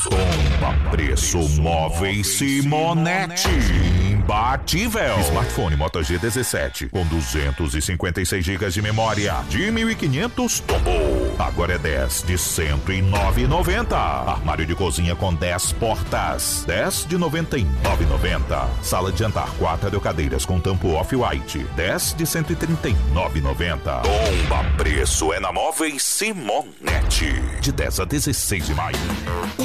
Tomba preço Móveis Simonetti. Imbatível. Smartphone Moto G17 com 256 GB de memória de 1.500 tombou. Agora é 10 de 109,90. Armário de cozinha com 10 portas, 10 de 99,90. Sala de jantar 4 cadeiras com tampo off-white, 10 de 139,90. Tomba preço é na Móveis Simonetti. De 10 a 16 de maio.